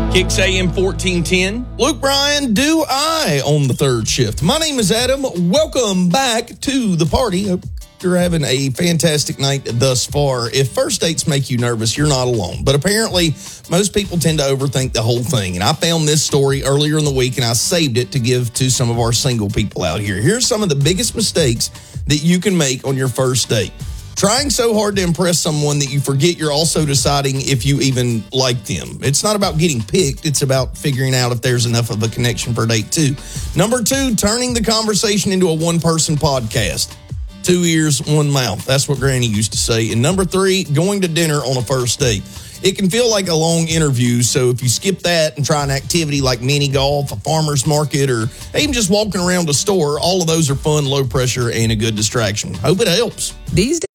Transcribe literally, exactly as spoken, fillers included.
Kicks A M fourteen ten. Luke Bryan, do I on the third shift. My name is Adam. Welcome back to the party. Hope you're having a fantastic night thus far. If first dates make you nervous, you're not alone. But apparently, most people tend to overthink the whole thing. And I found this story earlier in the week, and I saved it to give to some of our single people out here. Here's some of the biggest mistakes that you can make on your first date. Trying so hard to impress someone that you forget you're also deciding if you even like them. It's not about getting picked. It's about figuring out if there's enough of a connection for date two. Number two, turning the conversation into a one-person podcast. Two ears, one mouth. That's what Granny used to say. And number three, going to dinner on a first date. It can feel like a long interview, so if you skip that and try an activity like mini golf, a farmer's market, or even just walking around a store, all of those are fun, low pressure, and a good distraction. Hope it helps. These